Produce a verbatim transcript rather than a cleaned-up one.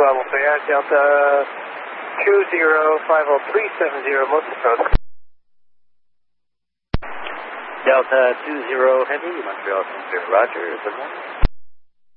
Bravo Fayette, Delta two zero five zero three seven zero, most approach. Delta two zero Heavy, Montreal Center, Roger, good morning.